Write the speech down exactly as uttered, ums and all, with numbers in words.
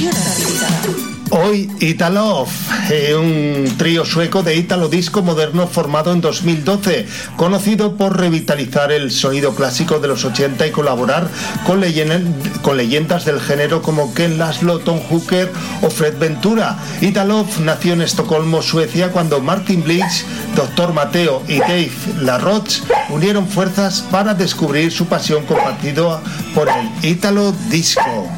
Información actualizada. Hoy Italove, eh, un trío sueco de ítalo disco moderno formado en dos mil doce, conocido por revitalizar el sonido clásico de los ochenta y colaborar con, leyen- con leyendas del género como Ken Laszlo, Tom Hooker o Fred Ventura. Italove nació en Estocolmo, Suecia, cuando Martin Blix, doctor Mateo y Dave LaRoche unieron fuerzas para descubrir su pasión compartida por el ítalo disco.